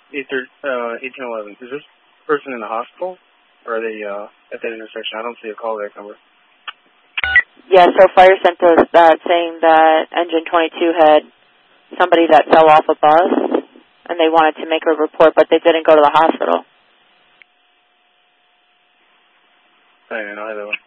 1811. Is this person in the hospital, or are they at that intersection? I don't see a callback number. Yeah, so fire sent us that saying that engine 22 had somebody that fell off a bus, and they wanted to make a report, but they didn't go to the hospital. I don't know how that one.